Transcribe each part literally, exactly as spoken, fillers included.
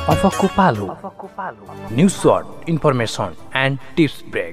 अफकको पालो news short information and tips brake.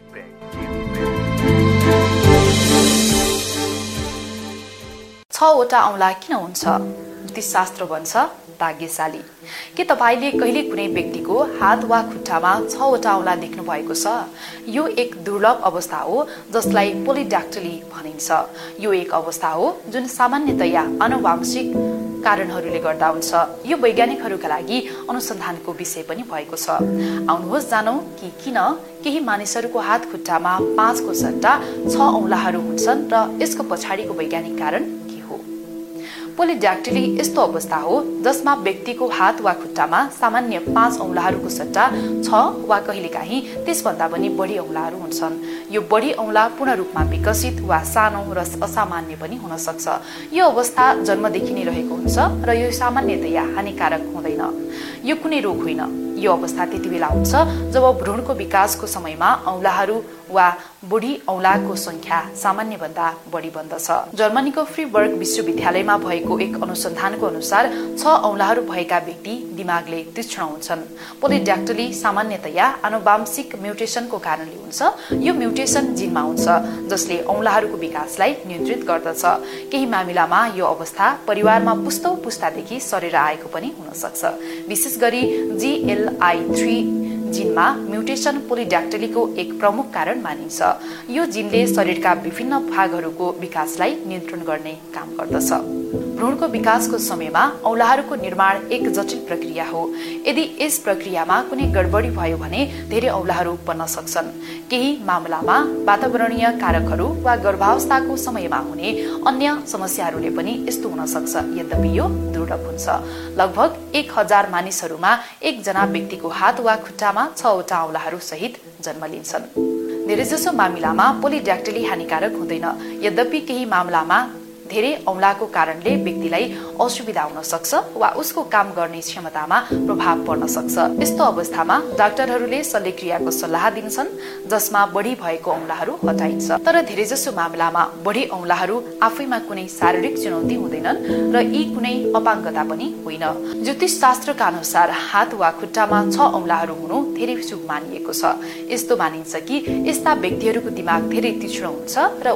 छवटा औँला किन हुन्छ? ज्योतिषशास्त्र भन्छ भाग्यशाली। के तपाईले कहिले कुनै व्यक्तिको हात वा खुट्टामा छवटा औँला देख्नु भएको छ? यो एक दुर्लभ अवस्था हो जसलाई पोलिड्याक्टिली भनिन्छ। यो एक अवस्था हो जुन सामान्यतया आनुवंशिक कारणहरूले गर्दा हुन्छ। यो वैज्ञानिकहरूका लागि अनुसन्धानको विषय पनि भएको छ। आउनुहोस् जानौं कि किन केही मानिसहरूको हात खुट्टामा पाँचको सट्टा छ औँलाहरू हुन्छन् र यसको पछाडिको वैज्ञानिक कारण के हो। पोलिड्याक्टिली यस्तो अवस्था हो जसमा व्यक्तिको हात वा खुट्टामा सामान्य पाँच औँलाहरूको सट्टा छ वा कहिलेकाहीँ त्यसभन्दा पनि बढी औँलाहरू हुन्छन्। यो बढी औँला पूर्ण रूपमा विकसित वा सानो र असामान्य पनि हुन सक्छ। यो अवस्था जन्मदेखि नै रहेको हुन्छ र यो सामान्यतया हानिकारक हुँदैन। यो कुनै रोग होइन। यो अवस्था त्यति बेला हुन्छ जब भ्रूणको विकासको समयमा औँलाहरू वा बुढी औँलाको संख्या सामान्य भन्दा बढी बन्दछ। जर्मनीको फ्रीबर्ग विश्वविद्यालयमा भएको एक अनुसन्धानको अनुसार छ औँलाहरू भएका व्यक्ति दिमागले तीक्ष्ण हुन्छन्। पोलिड्याक्टिली सामान्यतया आनुवंशिक म्युटेसनको कारणले हुन्छ। यो म्युटेसन जिनमा हुन्छ जसले औँलाहरूको विकासलाई नियन्त्रित गर्दछ। केही मामिलामा यो अवस्था परिवारमा पुस्तौ पुस्तादेखि सरेर आएको पनि हुन सक्छ। विशेष गरी G L I three जिनमा mutation पोलिड्याक्टिलीको एक प्रमुख कारण मानिन्छ। यो जिनले शरीरका विभिन्न भागहरूको विकासलाई नियन्त्रण गर्ने काम गर्दछ। भ्रूणको विकासको समयमा औँलाहरूको निर्माण एक जटिल प्रक्रिया हो। यदि यस प्रक्रियामा कुनै गडबडी भयो भने धेरै औँलाहरू बन्न सक्छन्। केही मामलामा वातावरणीय कारकहरू वा गर्भावस्थाको समयमा हुने अन्य समस्याहरूले पनि यस्तो हुन सक्छ। यद्यपि यो दुर्लभ हुन्छ। लगभग एक हजार मानिसहरूमा एकजना व्यक्तिको हात वा खुट्टामा छवटा औँलाहरू सहित जन्म लिन्छन्। धेरैजसो मामिलामा पोलिड्याक्टिली हानिकारक हुँदैन। यद्यपि केही मामलामा धेरै औँलाको कारणले व्यक्तिलाई असुविधा हुन सक्छ वा उसको काम गर्ने क्षमतामा प्रभाव पर्न सक्छ। यस्तो अवस्थामा डाक्टरहरूले शल्यक्रियाको सल्लाह दिन्छन् जसमा बढी भएको औँलाहरू हटाइन्छ। तर धेरैजसो मामलामा बढी औँलाहरू आफैमा कुनै शारीरिक चुनौती हुँदैनन् र यी कुनै अपाङ्गता पनि होइन। ज्योतिषशास्त्रका अनुसार हात वा खुट्टामा छ औँलाहरू हुनु धेरै शुभ मानिएको छ। यस्तो मानिन्छ कि यस्ता व्यक्तिहरूको दिमाग धेरै तीक्ष्ण हुन्छ र